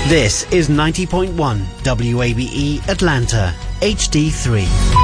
This is 90.1 WABE Atlanta, HD3.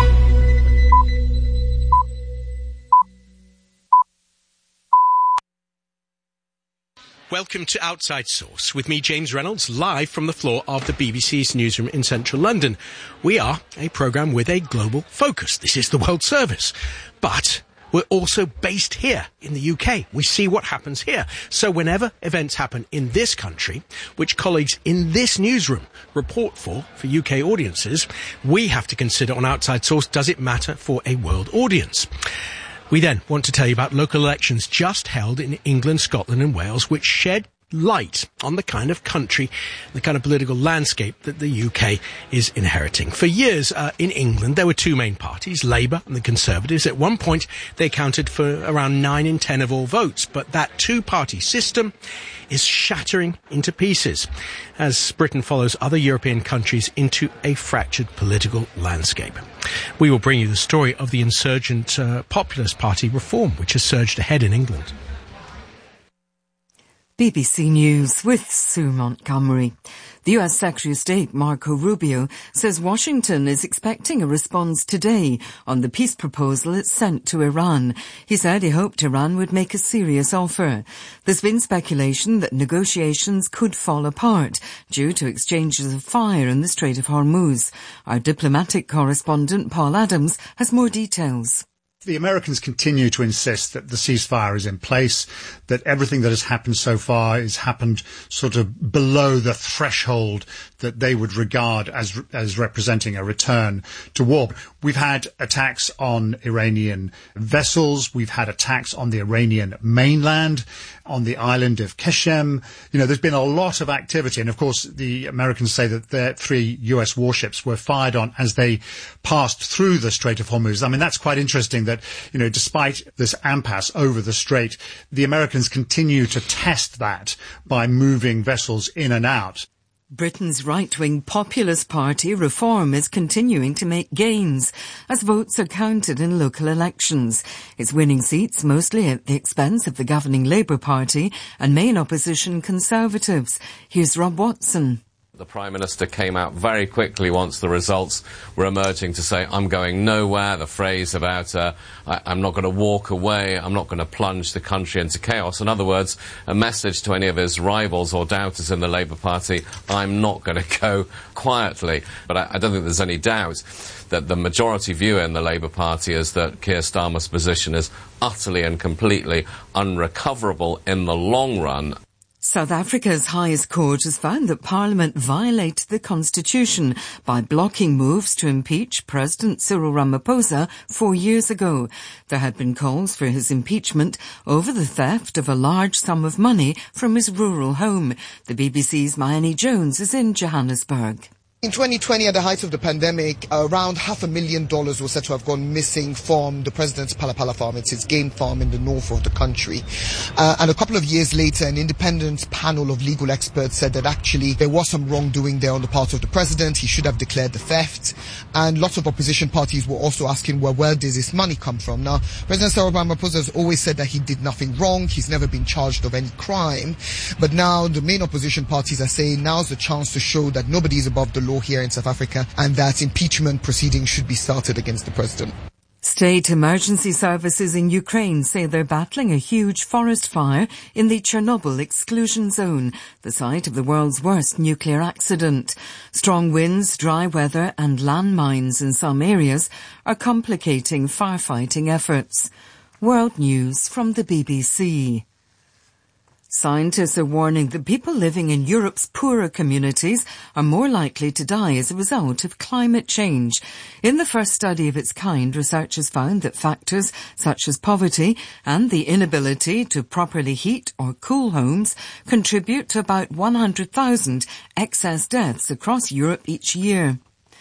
Welcome to Outside Source with me, James Reynolds, live from the floor of the BBC's newsroom in central London. We are a programme with a global focus. This is the World Service. But we're also based here in the UK. We see what happens here. So whenever events happen in this country, which colleagues in this newsroom report for UK audiences, we have to consider on Outside Source, does it matter for a world audience? We then want to tell you about local elections just held in England, Scotland and Wales, which shed light on the kind of country, the kind of political landscape that the UK is inheriting. For years in England, there were two main parties, Labour and the Conservatives. At one point, they accounted for around 9 in 10 of all votes. But that two-party system is shattering into pieces as Britain follows other European countries into a fractured political landscape. We will bring you the story of the insurgent Populist Party Reform, which has surged ahead in England. BBC News with Sue Montgomery. The US Secretary of State Marco Rubio says Washington is expecting a response today on the peace proposal it sent to Iran. He said he hoped Iran would make a serious offer. There's been speculation that negotiations could fall apart due to exchanges of fire in the Strait of Hormuz. Our diplomatic correspondent Paul Adams has more details. The Americans continue to insist that the ceasefire is in place, that everything that has happened so far has happened sort of below the threshold that they would regard as representing a return to war. We've had attacks on Iranian vessels. We've had attacks on the Iranian mainland, on the island of Qeshm. There's been a lot of activity. And of course, the Americans say that their 3 US warships were fired on as they passed through the Strait of Hormuz. I mean, that's quite interesting that, despite this impasse over the strait, the Americans continue to test that by moving vessels in and out. Britain's right-wing Populist Party Reform is continuing to make gains as votes are counted in local elections. It's winning seats mostly at the expense of the governing Labour Party and main opposition Conservatives. Here's Rob Watson. The Prime Minister came out very quickly once the results were emerging to say, I'm going nowhere, the phrase about I'm not going to walk away, I'm not going to plunge the country into chaos. In other words, a message to any of his rivals or doubters in the Labour Party, I'm not going to go quietly. But I don't think there's any doubt that the majority view in the Labour Party is that Keir Starmer's position is utterly and completely unrecoverable in the long run. South Africa's highest court has found that Parliament violated the Constitution by blocking moves to impeach President Cyril Ramaphosa 4 years ago. There had been calls for his impeachment over the theft of a large sum of money from his rural home. The BBC's Mayeni Jones is in Johannesburg. In 2020, at the height of the pandemic, around $500,000 was said to have gone missing from the president's Palapala farm. It's his game farm in the north of the country. And a couple of years later, an independent panel of legal experts said that actually there was some wrongdoing there on the part of the president. He should have declared the theft. And lots of opposition parties were also asking, well, where does this money come from? Now, President Cyril Ramaphosa has always said that he did nothing wrong. He's never been charged of any crime. But now the main opposition parties are saying now's the chance to show that nobody is above the law here in South Africa and that impeachment proceedings should be started against the president. State emergency services in Ukraine say they're battling a huge forest fire in the Chernobyl exclusion zone, the site of the world's worst nuclear accident. Strong winds, dry weather and landmines in some areas are complicating firefighting efforts. World News from the BBC. Scientists are warning that people living in Europe's poorer communities are more likely to die as a result of climate change. In the first study of its kind, researchers found that factors such as poverty and the inability to properly heat or cool homes contribute to about 100,000 excess deaths across Europe each year.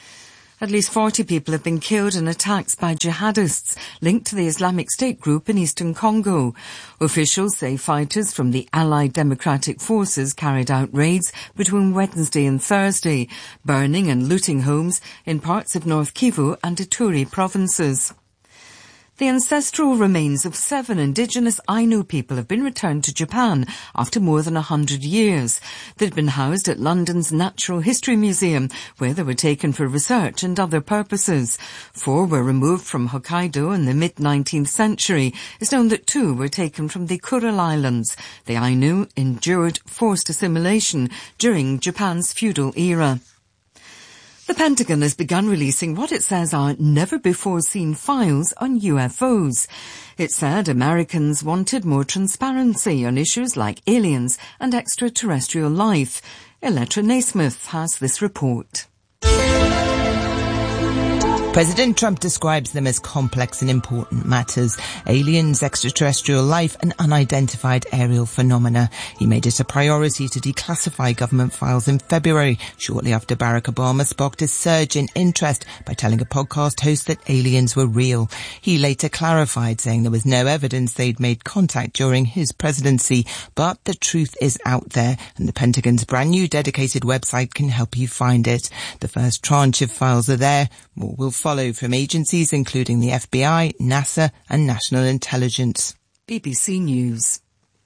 At least 40 people have been killed in attacks by jihadists linked to the Islamic State group in eastern Congo. Officials say fighters from the Allied Democratic Forces carried out raids between Wednesday and Thursday, burning and looting homes in parts of North Kivu and Ituri provinces. The ancestral remains of 7 indigenous Ainu people have been returned to Japan after more than 100 years. They'd been housed at London's Natural History Museum, where they were taken for research and other purposes. 4 were removed from Hokkaido in the mid-19th century. It's known that 2 were taken from the Kuril Islands. The Ainu endured forced assimilation during Japan's feudal era. The Pentagon has begun releasing what it says are never-before-seen files on UFOs. It said Americans wanted more transparency on issues like aliens and extraterrestrial life. Electra Naismith has this report. President Trump describes them as complex and important matters: aliens, extraterrestrial life and unidentified aerial phenomena. He made it a priority to declassify government files in February, shortly after Barack Obama sparked a surge in interest by telling a podcast host that aliens were real. He later clarified, saying there was no evidence they'd made contact during his presidency, but the truth is out there, and the Pentagon's brand new dedicated website can help you find it. The first tranche of files are there. More will follow from agencies including the FBI, NASA and National Intelligence. BBC News.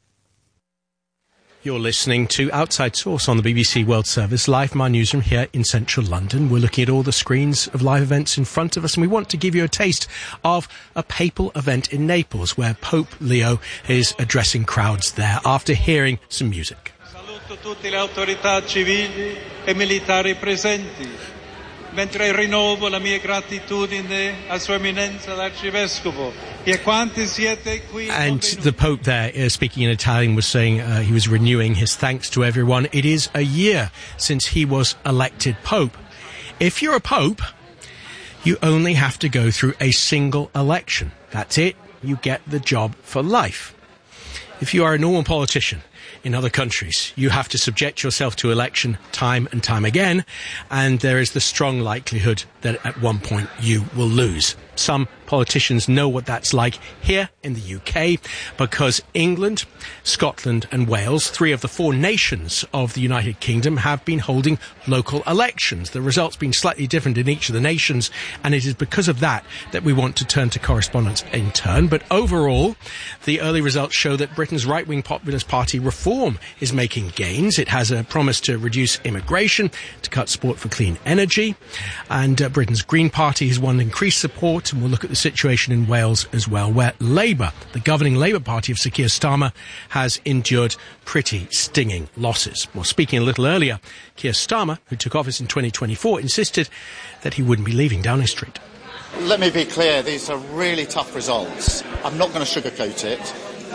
You're listening to Outside Source on the BBC World Service, live from our newsroom here in central London. We're looking at all the screens of live events in front of us, and we want to give you a taste of a papal event in Naples, where Pope Leo is addressing crowds there after hearing some music. Saluto tutte le autorità civili e militari presenti. Mentre rinnovo la mia gratitudine a Sua Eminenza l'Arcivescovo e a quanti siete qui. And the Pope there, speaking in Italian, was saying he was renewing his thanks to everyone. It is a year since he was elected Pope. If you're a Pope, you only have to go through a single election. That's it. You get the job for life. If you are a normal politician in other countries, you have to subject yourself to election time and time again, and there is the strong likelihood that at one point you will lose. Some politicians know what that's like here in the UK, because England, Scotland and Wales, 3 of the 4 nations of the United Kingdom, have been holding local elections. The results being slightly different in each of the nations, and it is because of that that we want to turn to correspondence in turn. But overall, the early results show that Britain's right-wing populist party Reform is making gains. It has a promise to reduce immigration, to cut support for clean energy, and Britain's Green Party has won increased support. And we'll look at the situation in Wales as well, where Labour, the governing Labour Party of Sir Keir Starmer, has endured pretty stinging losses. Well, speaking a little earlier, Keir Starmer, who took office in 2024, insisted that he wouldn't be leaving Downing Street. Let me be clear, these are really tough results. I'm not going to sugarcoat it.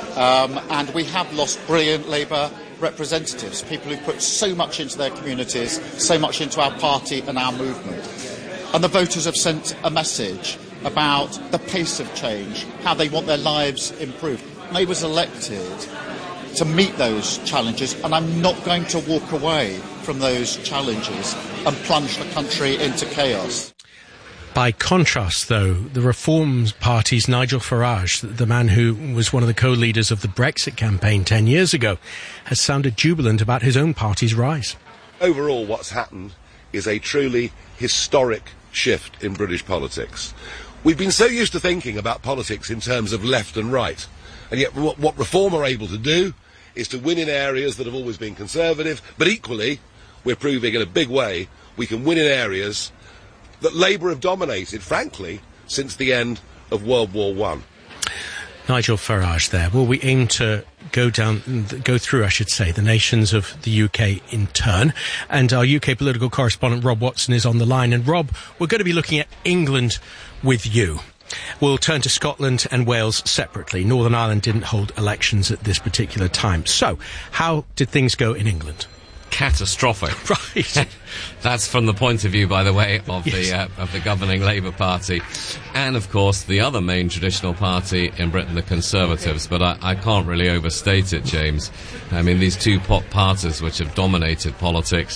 And we have lost brilliant Labour representatives, people who put so much into their communities, so much into our party and our movement. And the voters have sent a message about the pace of change, how they want their lives improved. I was elected to meet those challenges, and I'm not going to walk away from those challenges and plunge the country into chaos. By contrast, though, the Reform Party's Nigel Farage, the man who was one of the co-leaders of the Brexit campaign 10 years ago, has sounded jubilant about his own party's rise. Overall, what's happened is a truly historic shift in British politics. We've been so used to thinking about politics in terms of left and right, and yet what Reform are able to do is to win in areas that have always been conservative, but equally, we're proving in a big way, we can win in areas that Labour have dominated, frankly, since the end of World War I. Nigel Farage there. Well, we aim to go through, the nations of the UK in turn. And our UK political correspondent, Rob Watson, is on the line. And Rob, we're going to be looking at England with you. We'll turn to Scotland and Wales separately. Northern Ireland didn't hold elections at this particular time. So, how did things go in England? Catastrophic. Right. That's from the point of view, by the way, of Yes. of the governing Labour Party, and of course the other main traditional party in Britain, the Conservatives. But I can't really overstate it, James. I mean, these two parties which have dominated politics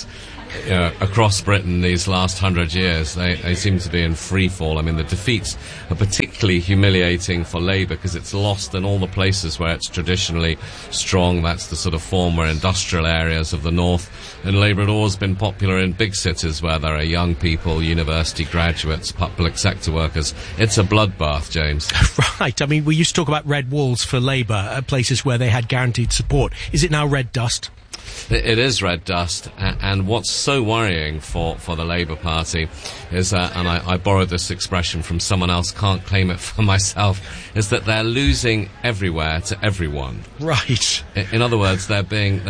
across Britain these last 100 years, they seem to be in free fall. I mean, the defeats are particularly humiliating for Labour because it's lost in all the places where it's traditionally strong. That's the sort of former industrial areas of the north. And Labour had always been popular in big cities where there are young people, university graduates, public sector workers. It's a bloodbath, James. Right. I mean, we used to talk about red walls for Labour at places where they had guaranteed support. Is it now red dust? It is red dust, and what's so worrying for the Labour Party is, and I borrowed this expression from someone else, can't claim it for myself, is that they're losing everywhere to everyone. Right. In other words, their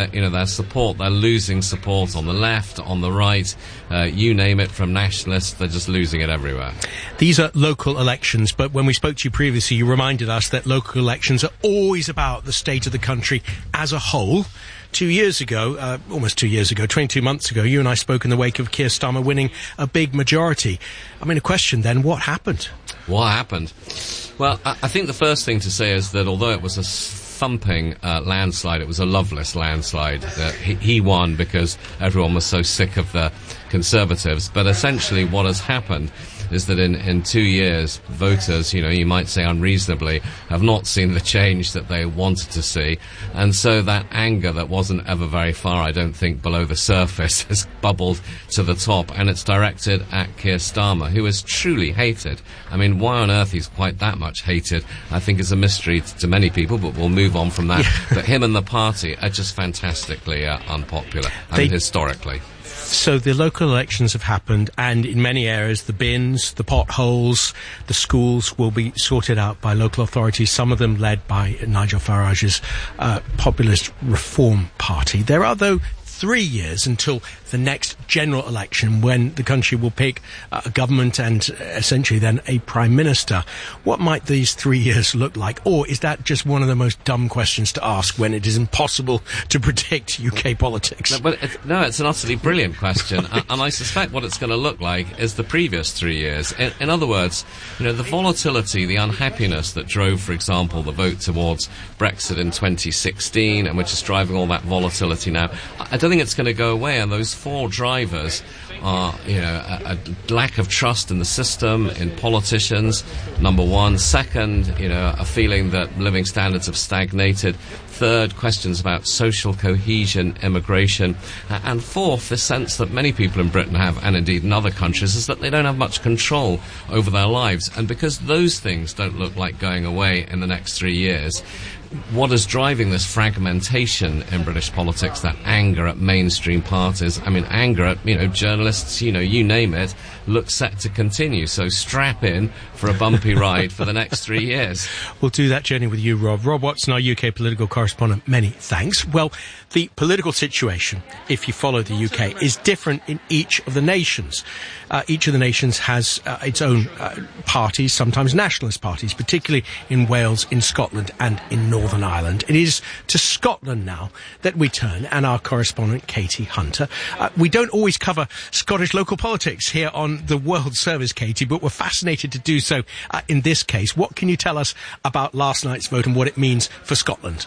support, they're losing support on the left, on the right, you name it, from nationalists, they're just losing it everywhere. These are local elections, but when we spoke to you previously, you reminded us that local elections are always about the state of the country as a whole. 2 years ago, almost 2 years ago, 22 months ago, you and I spoke in the wake of Keir Starmer winning a big majority. I mean, a question then, what happened? What happened? Well, I think the first thing to say is that although it was a thumping landslide, it was a loveless landslide. He won because everyone was so sick of the Conservatives. But essentially what has happened is that in 2 years, voters, you might say unreasonably, have not seen the change that they wanted to see. And so that anger that wasn't ever very far, I don't think, below the surface has bubbled to the top. And it's directed at Keir Starmer, who is truly hated. I mean, why on earth he's quite that much hated, I think is a mystery to many people, but we'll move on from that. Yeah. But him and the party are just fantastically unpopular, historically. So the local elections have happened, and in many areas the bins, the potholes, the schools will be sorted out by local authorities, some of them led by Nigel Farage's populist Reform Party. There are, though, 3 years until the next general election when the country will pick a government and essentially then a prime minister. What might these 3 years look like? Or is that just one of the most dumb questions to ask when it is impossible to predict UK politics? No, it's an utterly brilliant question. And I suspect what it's going to look like is the previous 3 years. In other words, the volatility, the unhappiness that drove, for example, the vote towards Brexit in 2016 and which is driving all that volatility now, I don't think it's going to go away, and those four drivers are, a lack of trust in the system, in politicians, number one. Second, a feeling that living standards have stagnated. Third, questions about social cohesion, immigration. And fourth, the sense that many people in Britain have, and indeed in other countries, is that they don't have much control over their lives. And because those things don't look like going away in the next 3 years, what is driving this fragmentation in British politics, that anger at mainstream parties, anger at, journalists, you name it, looks set to continue. So strap in for a bumpy ride for the next 3 years. We'll do that journey with you, Rob. Rob Watson, our UK political correspondent, many thanks. Well, the political situation, if you follow the UK, is different in each of the nations. Each of the nations has its own parties, sometimes nationalist parties, particularly in Wales, in Scotland and in Northern Ireland. It is to Scotland now that we turn, and our correspondent, Katie Hunter. We don't always cover Scottish local politics here on the World Service, Katie, but we're fascinated to do so in this case. What can you tell us about last night's vote and what it means for Scotland?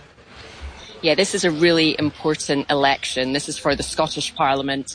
Yeah, this is a really important election. This is for the Scottish Parliament.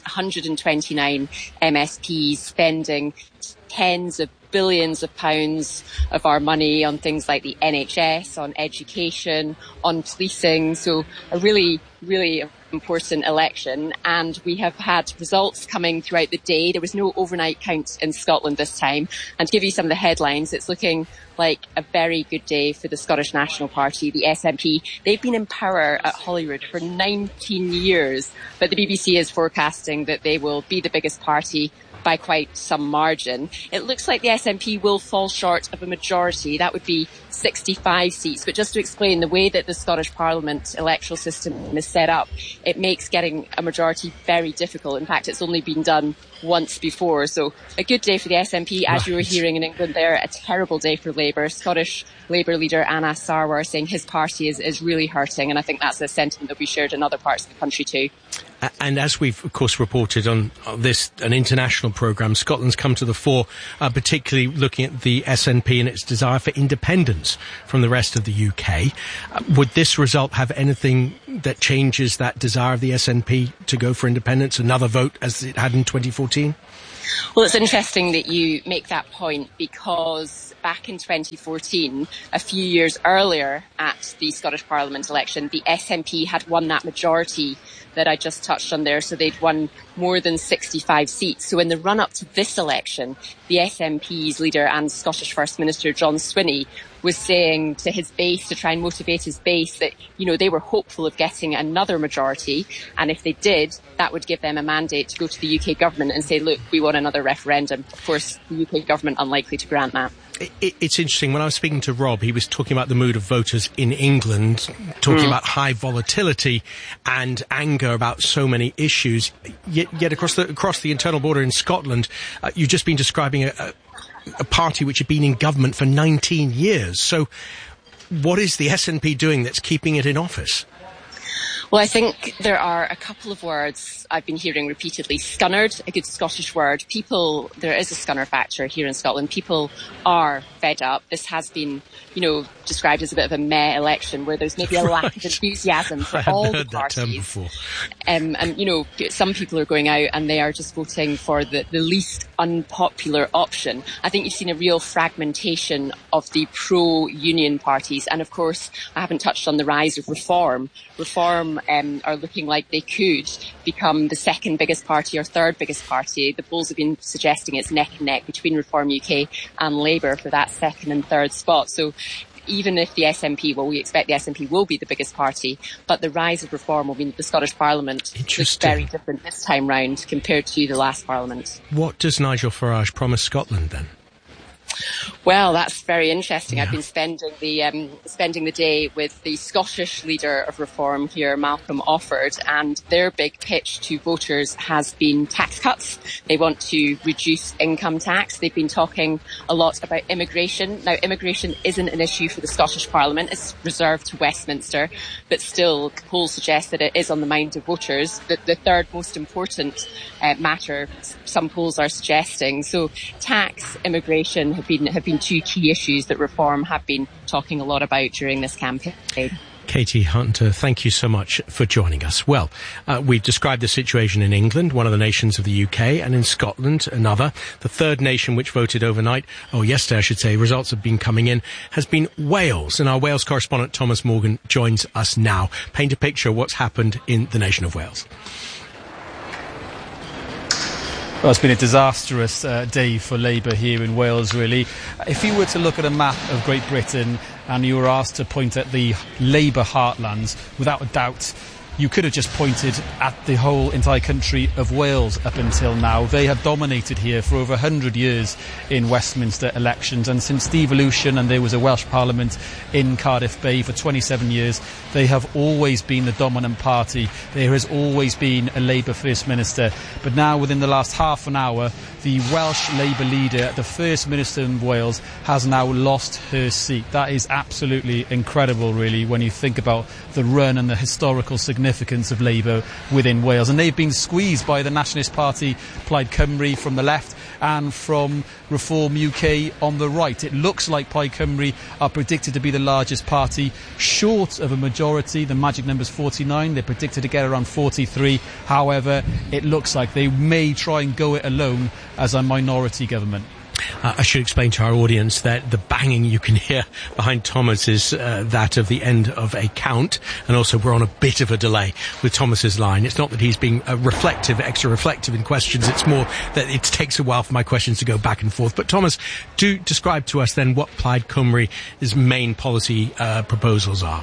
129 MSPs spending tens of billions of pounds of our money on things like the NHS, on education, on policing. So a really, really important election. And we have had results coming throughout the day. There was no overnight count in Scotland this time. And to give you some of the headlines, it's looking like a very good day for the Scottish National Party, the SNP. They've been in power at Holyrood for 19 years, but the BBC is forecasting that they will be the biggest party by quite some margin. It looks like the SNP will fall short of a majority. That would be 65 seats. But just to explain, the way that the Scottish Parliament electoral system is set up, it makes getting a majority very difficult. In fact, it's only been done once before. So a good day for the SNP, as you were hearing in England there, a terrible day for Labour. Scottish Labour leader Anas Sarwar saying his party is really hurting, and I think that's a sentiment that we shared in other parts of the country too. And as we've, of course, reported on this, an international programme, Scotland's come to the fore, particularly looking at the SNP and its desire for independence from the rest of the UK. Would this result have anything that changes that desire of the SNP to go for independence, another vote as it had in 2014? Well, it's interesting that you make that point, because back in 2014, a few years earlier at the Scottish Parliament election, the SNP had won that majority that I just touched on there. So they'd won more than 65 seats. So in the run-up to this election, the SNP's leader and Scottish First Minister John Swinney was saying to his base, to try and motivate his base, that, you know, they were hopeful of getting another majority. And if they did, that would give them a mandate to go to the UK government and say, look, we want another referendum. Of course, the UK government unlikely to grant that. It's interesting. When I was speaking to Rob, he was talking about the mood of voters in England, talking about high volatility and anger about so many issues. Yet across the internal border in Scotland, you've just been describing a party which had been in government for 19 years. So what is the SNP doing that's keeping it in office? Well, I think there are a couple of words I've been hearing repeatedly. Scunnered, a good Scottish word. There is a scunner factor here in Scotland. People are fed up. This has been, described as a bit of a meh election where there's maybe a lack of enthusiasm for all the parties. And, some people are going out and they are just voting for the least unpopular option. I think you've seen a real fragmentation of the pro-union parties. And of course, I haven't touched on the rise of Reform. Reform are looking like they could become the second biggest party or third biggest party. The polls have been suggesting it's neck and neck between Reform UK and Labour for that second and third spot. So even if the SNP, we expect the SNP will be the biggest party, but the rise of Reform will mean that the Scottish Parliament is very different this time round compared to the last Parliament. What does Nigel Farage promise Scotland then? Well, that's very interesting. Yeah. I've been spending the day with the Scottish leader of Reform here, Malcolm Offord, and their big pitch to voters has been tax cuts. They want to reduce income tax. They've been talking a lot about immigration. Now, immigration isn't an issue for the Scottish Parliament. It's reserved to Westminster, but still, polls suggest that it is on the mind of voters. The third most important matter, some polls are suggesting. So tax, immigration have been two key issues that Reform have been talking a lot about during this campaign. Katie Hunter, thank you so much for joining us. Well, we've described the situation in England, one of the nations of the UK, and in Scotland, another. The third nation which voted yesterday I should say, results have been coming in, has been Wales. And our Wales correspondent Thomas Morgan joins us now. Paint a picture of what's happened in the nation of Wales. Well, it's been a disastrous day for Labour here in Wales, really. If you were to look at a map of Great Britain and you were asked to point at the Labour heartlands, without a doubt, you could have just pointed at the whole entire country of Wales up until now. They have dominated here for over 100 years in Westminster elections, and since devolution and there was a Welsh Parliament in Cardiff Bay for 27 years, they have always been the dominant party. There has always been a Labour First Minister. But now, within the last half an hour, the Welsh Labour leader, the First Minister in Wales, has now lost her seat. That is absolutely incredible, really, when you think about the run and the historical significance of Labour within Wales. And they've been squeezed by the Nationalist Party, Plaid Cymru from the left, and from Reform UK on the right. It looks like Plaid Cymru are predicted to be the largest party, short of a majority. The magic number's 49. They're predicted to get around 43. However, it looks like they may try and go it alone as a minority government. I should explain to our audience that the banging you can hear behind Thomas is that of the end of a count, and also we're on a bit of a delay with Thomas's line. It's not that he's being extra reflective in questions, it's more that it takes a while for my questions to go back and forth. But Thomas, do describe to us then what Plaid Cymru's main policy proposals are.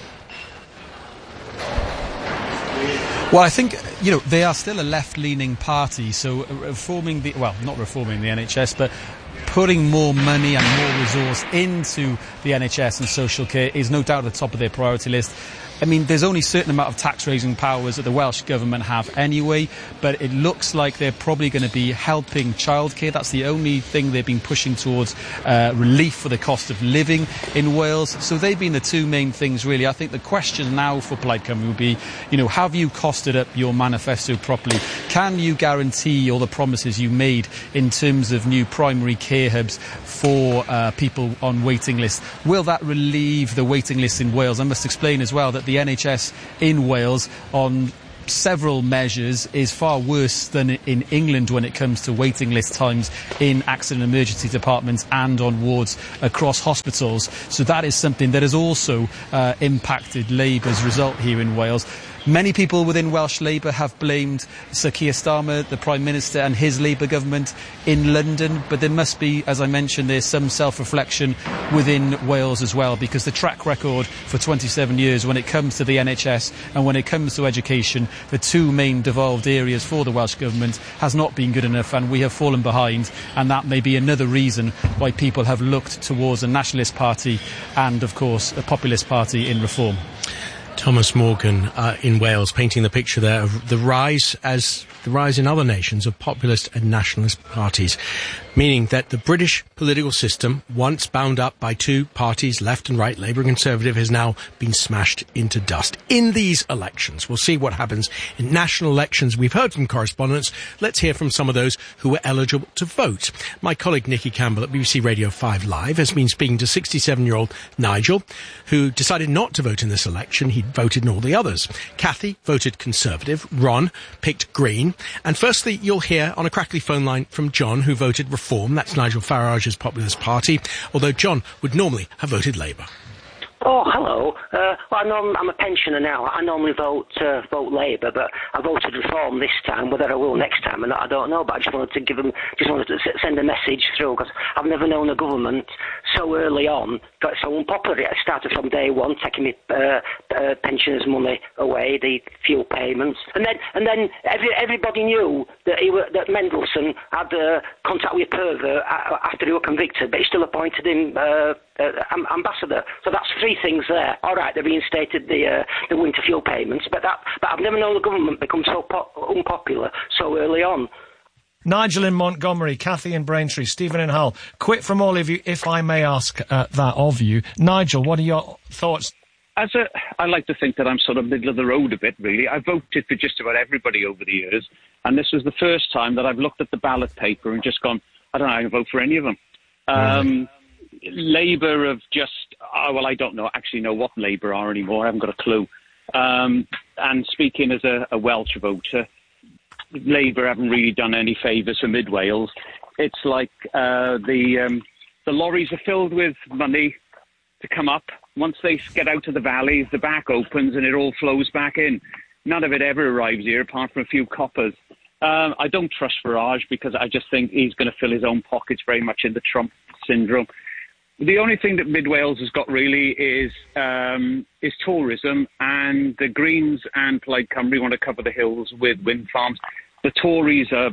Well, I think, they are still a left-leaning party, so not reforming the NHS, but putting more money and more resource into the NHS and social care is no doubt at the top of their priority list. I mean, there's only a certain amount of tax-raising powers that the Welsh Government have anyway, but it looks like they're probably going to be helping childcare. That's the only thing they've been pushing towards, relief for the cost of living in Wales. So they've been the two main things, really. I think the question now for Plaid Cymru would be, have you costed up your manifesto properly? Can you guarantee all the promises you made in terms of new primary care hubs for people on waiting lists? Will that relieve the waiting lists in Wales? I must explain as well that the NHS in Wales on several measures is far worse than in England when it comes to waiting list times in accident emergency departments and on wards across hospitals. So that is something that has also impacted Labour's result here in Wales. Many people within Welsh Labour have blamed Sir Keir Starmer, the Prime Minister, and his Labour government in London, but there must be, as I mentioned, there's some self-reflection within Wales as well, because the track record for 27 years when it comes to the NHS and when it comes to education, the two main devolved areas for the Welsh Government, has not been good enough, and we have fallen behind, and that may be another reason why people have looked towards a nationalist party and, of course, a populist party in reform. Thomas Morgan in Wales, painting the picture there of the rise in other nations of populist and nationalist parties, meaning that the British political system, once bound up by two parties, left and right, Labour and Conservative, has now been smashed into dust. In these elections, we'll see what happens in national elections. We've heard from correspondents. Let's hear from some of those who were eligible to vote. My colleague Nikki Campbell at BBC Radio 5 Live has been speaking to 67-year-old Nigel, who decided not to vote in this election. He'd voted in all the others. Kathy voted Conservative. Ron picked Green. And firstly, you'll hear on a crackly phone line from John, who voted Reform. That's Nigel Farage's Populist Party, although John would normally have voted Labour. Oh, hello. I'm a pensioner now. I normally vote Labour, but I voted Reform this time. Whether I will next time or not, I don't know. But I just wanted to send a message through, because I've never known a government so early on got so unpopular. It started from day one, taking me pensioners' money away, the fuel payments, and then everybody knew that Mendelssohn had contact with pervert after he was convicted, but he still appointed him ambassador. So that's three things there. All right, they reinstated the winter fuel payments, but I've never known the government become so unpopular so early on. Nigel in Montgomery, Kathy in Braintree, Stephen in Hull. Quick from all of you, if I may ask that of you. Nigel, what are your thoughts? I like to think that I'm sort of middle of the road a bit, really. I voted for just about everybody over the years, and this was the first time that I've looked at the ballot paper and just gone, I don't know, I can vote for any of them. Labour have just, I don't actually know what Labour are anymore. I haven't got a clue. And speaking as a Welsh voter, Labour haven't really done any favours for Mid Wales. It's like the lorries are filled with money to come up. Once they get out of the valleys, the back opens and it all flows back in. None of it ever arrives here, apart from a few coppers. I don't trust Farage, because I just think he's going to fill his own pockets very much in the Trump syndrome. The only thing that Mid Wales has got really is tourism, and the Greens and Plaid Cymru want to cover the hills with wind farms. The Tories are,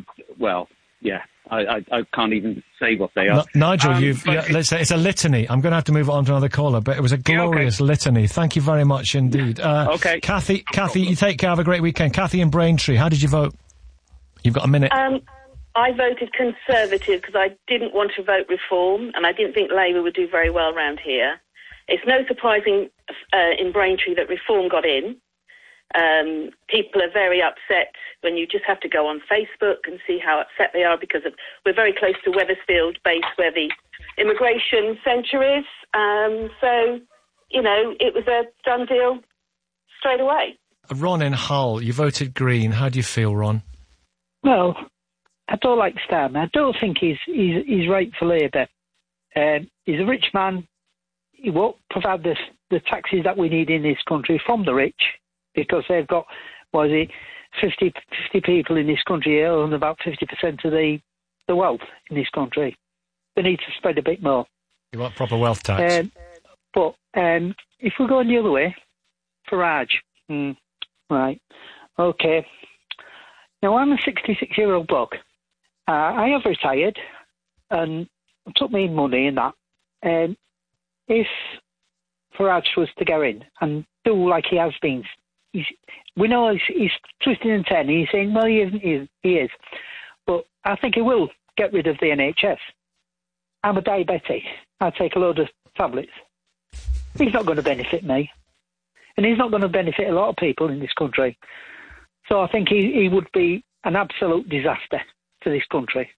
I can't even say what they are. Nigel, it's a litany. I'm going to have to move on to another caller, but it was a glorious litany. Thank you very much indeed. Okay. Kathy, you take care. Have a great weekend. Kathy in Braintree, how did you vote? You've got a minute. I voted Conservative because I didn't want to vote Reform, and I didn't think Labour would do very well around here. It's no surprising in Braintree that Reform got in. People are very upset when you just have to go on Facebook and see how upset they are, because we're very close to Wethersfield base, where the immigration centre is. So, it was a done deal straight away. Ron in Hull, you voted Green. How do you feel, Ron? Well, I don't like Starmer. I don't think he's right for Labour. He's a rich man. He won't provide the taxes that we need in this country from the rich, because they've got, 50 people in this country here own about 50% of the wealth in this country. They need to spread a bit more. You want proper wealth tax? But if we're going the other way, Farage. Right. Okay. Now, I'm a 66-year-old bloke. I have retired and took me money and that. If Farage was to go in and do like he has been. We know he's twisting and turning. He's saying, well, he is. But I think he will get rid of the NHS. I'm a diabetic. I take a load of tablets. He's not going to benefit me. And he's not going to benefit a lot of people in this country. So I think he would be an absolute disaster to this country.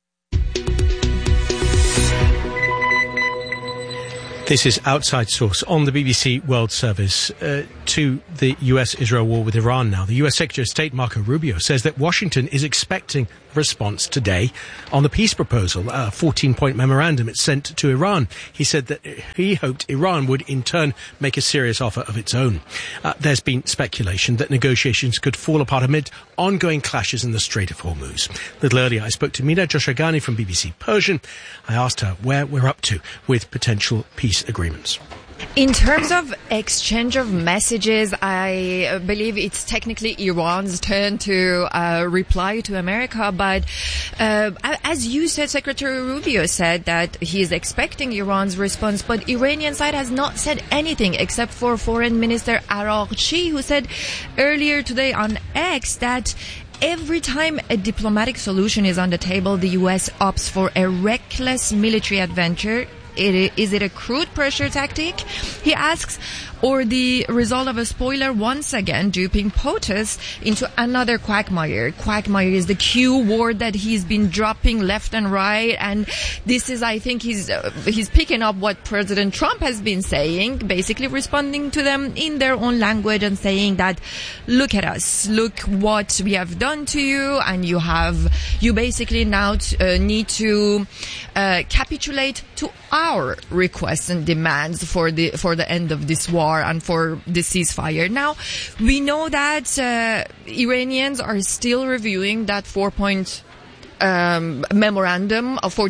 This is Outside Source on the BBC World Service. To the US-Israel war with Iran now. The US Secretary of State Marco Rubio says that Washington is expecting a response today on the peace proposal, a 14-point memorandum it's sent to Iran. He said that he hoped Iran would in turn make a serious offer of its own. There's been speculation that negotiations could fall apart amid ongoing clashes in the Strait of Hormuz. A little earlier I spoke to Mina Joshragani from BBC Persian. I asked her where we're up to with potential peace agreements. In terms of exchange of messages, I believe it's technically Iran's turn to reply to America. But as you said, Secretary Rubio said that he is expecting Iran's response. But Iranian side has not said anything except for Foreign Minister Araghchi, who said earlier today on X that every time a diplomatic solution is on the table, the U.S. opts for a reckless military adventure. Is it a crude pressure tactic? He asks, or the result of a spoiler once again duping POTUS into another quagmire. Quagmire is the Q word that he's been dropping left and right, and this is, I think, he's picking up what President Trump has been saying, basically responding to them in their own language and saying that, look at us, look what we have done to you, and you basically now need to capitulate to our requests and demands for the end of this war and for the ceasefire. Now, we know that Iranians are still reviewing that 14-point memorandum of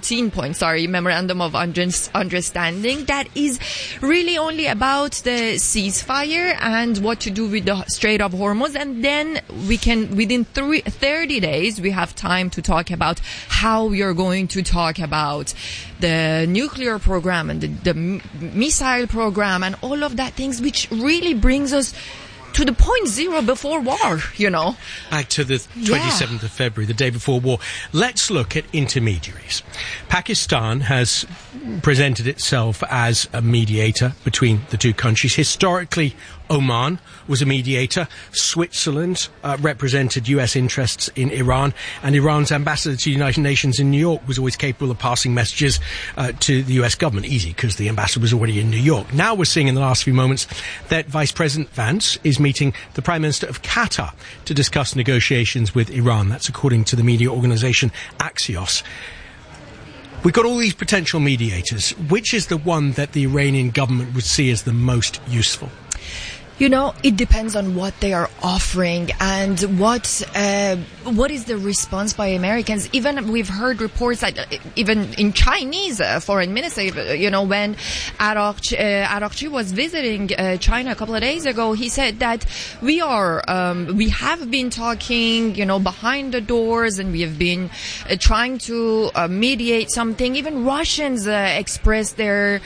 understanding that is really only about the ceasefire and what to do with the Strait of Hormuz, and then within 30 days we have time to talk about how we are going to talk about the nuclear program and the missile program and all of that things, which really brings us to the point zero before war, Back to the 27th of February, the day before war. Let's look at intermediaries. Pakistan has presented itself as a mediator between the two countries. Historically, Oman was a mediator. Switzerland represented US interests in Iran, and Iran's ambassador to the United Nations in New York was always capable of passing messages to the US government. Easy, because the ambassador was already in New York. Now we're seeing in the last few moments that Vice President Vance is meeting the Prime Minister of Qatar to discuss negotiations with Iran. That's according to the media organisation Axios. We've got all these potential mediators. Which is the one that the Iranian government would see as the most useful? It depends on what they are offering and what is the response by Americans. Even we've heard reports that even in Chinese foreign minister, when Araghchi was visiting China a couple of days ago, he said that we have been talking, behind the doors, and we have been trying to mediate something. Even Russians expressed their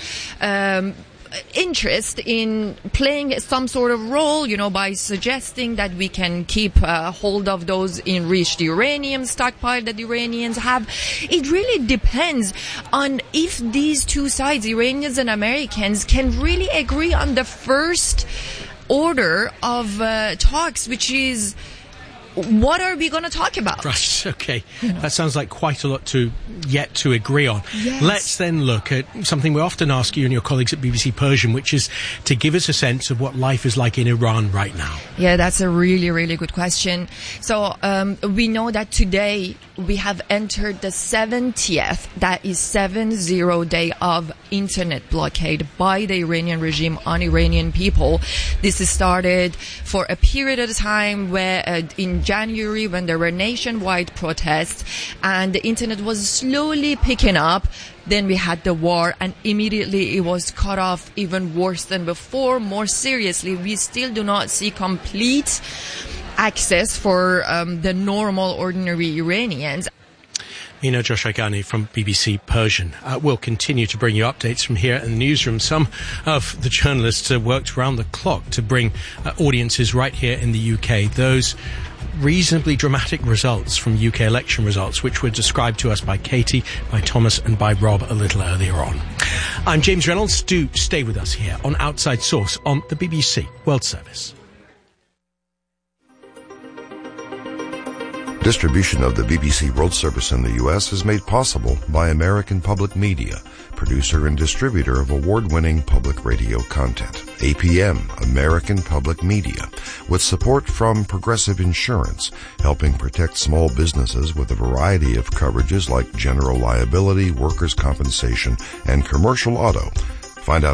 interest in playing some sort of role, by suggesting that we can keep hold of those enriched uranium stockpile that the Iranians have. It really depends on if these two sides, Iranians and Americans, can really agree on the first order of talks, which is, what are we going to talk about? Right, okay. That sounds like quite a lot yet to agree on. Yes. Let's then look at something we often ask you and your colleagues at BBC Persian, which is to give us a sense of what life is like in Iran right now. Yeah, that's a really, really good question. So we know that today we have entered the 70th, that is 70 day of internet blockade by the Iranian regime on Iranian people. This is started for a period of time where in January, when there were nationwide protests and the internet was slowly picking up. Then we had the war, and immediately it was cut off even worse than before. More seriously, we still do not see complete access for the normal, ordinary Iranians. Mina Joshagani from BBC Persian. We'll continue to bring you updates from here in the newsroom. Some of the journalists worked round the clock to bring audiences right here in the UK those reasonably dramatic results from UK election results, which were described to us by Katie, by Thomas and by Rob a little earlier on. I'm James Reynolds. Do stay with us here on Outside Source on the BBC World Service. Distribution of the BBC World Service in the U.S. is made possible by American Public Media, producer and distributor of award-winning public radio content. APM, American Public Media, with support from Progressive Insurance, helping protect small businesses with a variety of coverages like general liability, workers' compensation, and commercial auto. Find out